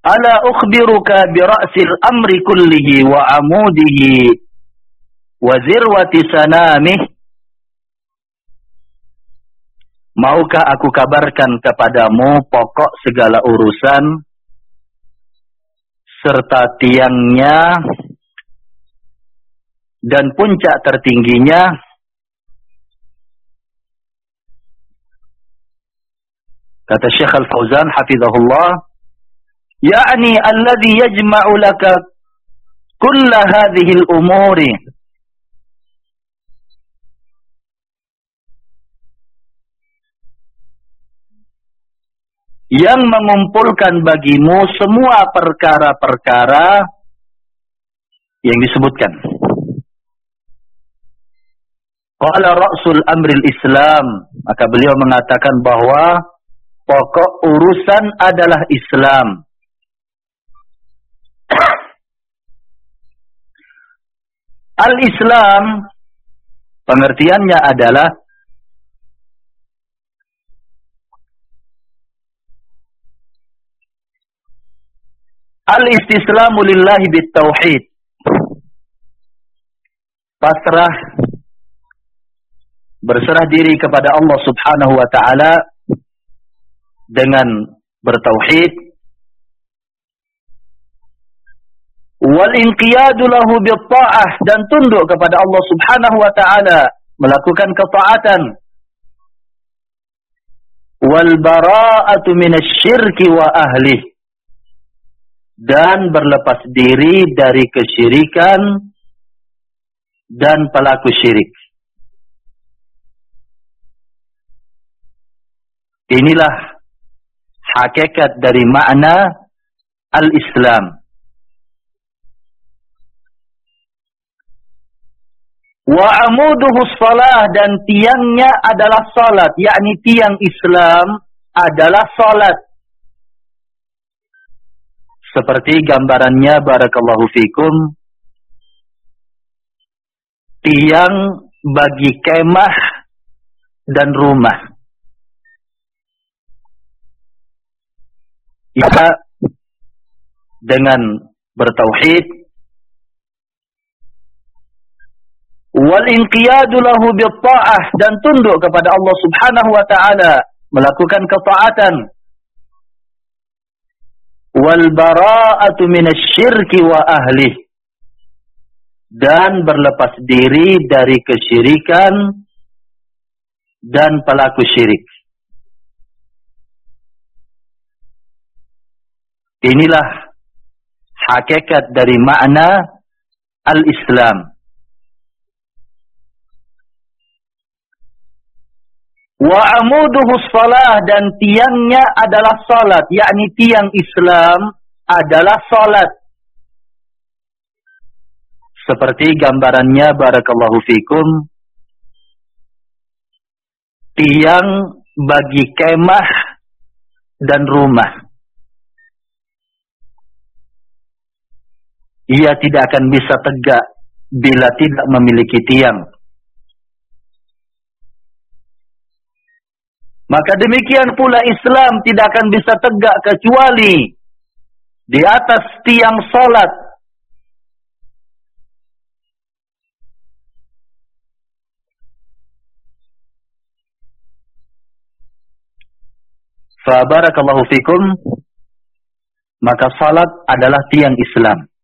Ala ukhbiruka bi ra'sil amri kullihi wa amudihi wa zirwati sanamih. Maukah aku kabarkan kepadamu pokok segala urusan serta tiangnya dan puncak tertingginya? Kata Syekh Al-Fauzan hafizahullah, ya'ni alladhi yajma'u laka kulla hadhihi al-umuri, yang mengumpulkan bagimu semua perkara-perkara yang disebutkan. Qala ra'sul amril Islam, maka beliau mengatakan bahwa pokok urusan adalah Islam. Al-Islam pengertiannya adalah al-istislamu lillahi bit-tauhid. Pasrah, berserah diri kepada Allah Subhanahu wa taala dengan bertauhid, wal inqiyadu lahu bit-ta'ah, dan tunduk kepada Allah Subhanahu wa taala melakukan ketaatan, wal bara'atu minasyirki wa ahlihi, dan berlepas diri dari kesyirikan dan pelaku syirik. Inilah hakikat dari makna al-Islam. Wa amuduhu shalah, dan tiangnya adalah salat, yakni tiang Islam adalah salat. Seperti gambarannya barakallahu fikum, tiang bagi kemah dan rumah. Ya, dengan bertauhid, wal inqiyadu lahu bit-ta'ah, dan tunduk kepada Allah Subhanahu wa taala melakukan ketaatan, wal bara'atu minasyirki wa ahlihi, dan berlepas diri dari kesyirikan dan pelaku syirik. Inilah hakikat dari makna al-Islam. Wa amuduhu shalah, dan tiangnya adalah salat, yakni tiang Islam adalah salat. Seperti gambarannya barakallahu fikum, tiang bagi kemah dan rumah. Ia tidak akan bisa tegak bila tidak memiliki tiang. Maka demikian pula Islam tidak akan bisa tegak kecuali di atas tiang salat. Fa barakallahu fikum, maka salat adalah tiang Islam.